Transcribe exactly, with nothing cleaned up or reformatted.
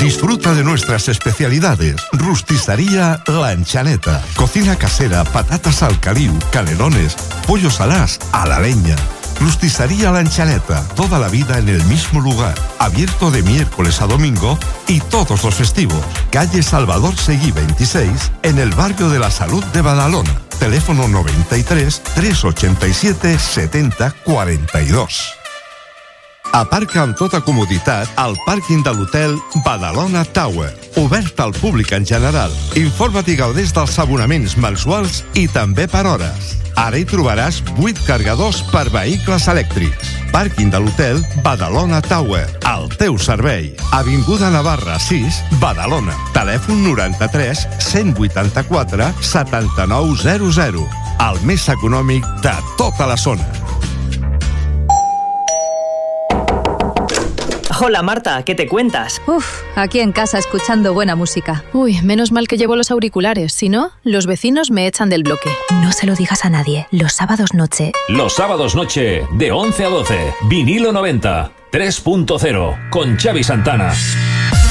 Disfruta de nuestras especialidades. Rusticería Lanchaneta. Cocina casera, patatas al caliu, canelones, pollos alás a la leña. Rusticería Lanchaneta. Toda la vida en el mismo lugar. Abierto de miércoles a domingo y todos los festivos. Calle Salvador Seguí veintiséis, en el barrio de la Salud de Badalona. Teléfono noventa y tres, trescientos ochenta y siete, setenta, cuarenta y dos. Aparca amb tota comoditat al pàrquing de l'hotel Badalona Tower, obert al públic en general. Informa't i gaudeix dels abonaments mensuals i també per hores. Ara hi trobaràs vuit cargadors per vehicles elèctrics. Pàrquing de l'hotel Badalona Tower, al teu servei. Avinguda Navarra sis, Badalona. Telèfon noranta-tres, cent vuitanta-quatre, setanta-nou zero zero. El més econòmic de tota la zona. Hola Marta, ¿qué te cuentas? Uf, aquí en casa escuchando buena música. Uy, menos mal que llevo los auriculares, si no, los vecinos me echan del bloque. No se lo digas a nadie, los sábados noche. Los sábados noche, de once a doce, Vinilo noventa, tres punto cero, con Xavi Santana.